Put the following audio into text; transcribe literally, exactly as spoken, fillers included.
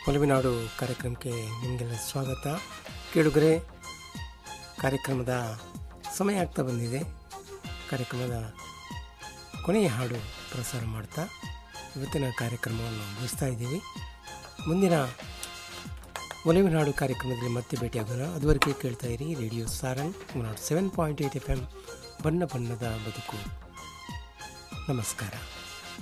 ಒಲವಿನಾಡು ಕಾರ್ಯಕ್ರಮಕ್ಕೆ ನಿಮಗೆಲ್ಲ ಸ್ವಾಗತ. ಕೇಳುಗರೆ, ಕಾರ್ಯಕ್ರಮದ ಸಮಯ ಆಗ್ತಾ ಬಂದಿದೆ. ಕಾರ್ಯಕ್ರಮದ ಕೊನೆಯ ಹಾಡು ಪ್ರಸಾರ ಮಾಡ್ತಾ ಇವತ್ತಿನ ಕಾರ್ಯಕ್ರಮವನ್ನು ಮುಗಿಸ್ತಾ ಇದ್ದೀವಿ. ಮುಂದಿನ ಒಲವಿನಾಡು ಕಾರ್ಯಕ್ರಮದಲ್ಲಿ ಮತ್ತೆ ಭೇಟಿಯಾಗೋಣ. ಅದುವರೆಗೆ ಕೇಳ್ತಾ ಇರಿ radio Sarang not seven point eight F M, ಬಣ್ಣ ಬಣ್ಣದ ಬದುಕು. ನಮಸ್ಕಾರ.